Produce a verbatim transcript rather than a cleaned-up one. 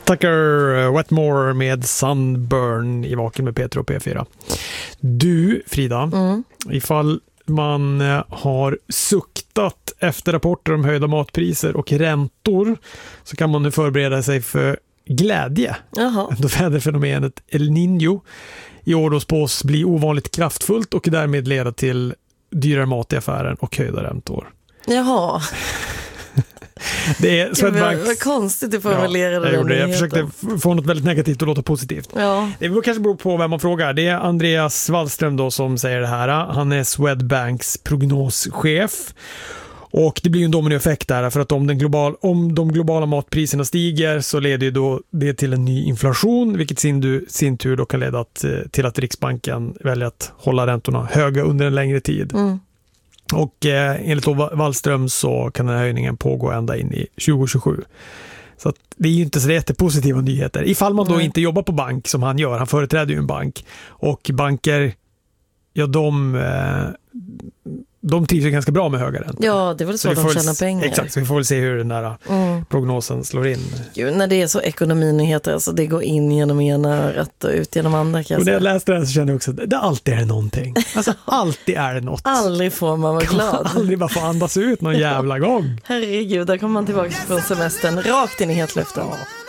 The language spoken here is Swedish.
Tucker Wetmore med Sunburn i Vaken med Peter och P fyra. Du, Frida, mm. ifall man har suktat efter rapporter om höjda matpriser och räntor så kan man nu förbereda sig för glädje. Jaha. Då väderfenomenet El Niño i år då spås bli ovanligt kraftfullt och därmed leda till dyrare mat i affären och höjda räntor. Jaha. Det är Swedbanks... Vad konstigt du formulerade ja, jag, jag försökte få något väldigt negativt att låta positivt. Ja. Det kanske beror på vem man frågar. Det är Andreas Wallström då som säger det här. Han är Swedbanks prognoschef. Och det blir ju en dominoeffekt där, för att om, den global, om de globala matpriserna stiger så leder ju då det till en ny inflation, vilket sin, du, sin tur då kan leda att, till att Riksbanken väljer att hålla räntorna höga under en längre tid. Mm. Och eh, enligt Wallström så kan den här höjningen pågå ända in i tjugo tjugosju. Så att det är ju inte så jättepositiva nyheter. Ifall man då mm. inte jobbar på bank som han gör, han företräder ju en bank. Och banker, ja de... Eh, de trivs ju ganska bra med höga räntor. Ja, det är väl så, så de tjänar s- pengar. Exakt, så vi får väl se hur den där mm. prognosen slår in. Gud, när det är så ekonominyheter, alltså det går in genom ena örat och ut genom andra. Och när jag läste det så kände jag också att det alltid är det någonting. Alltså alltid är det något. Aldrig får man vara glad. Man aldrig bara få andas ut någon jävla gång. Herregud, där kommer man tillbaka från semestern rakt in i hetluften. Ja.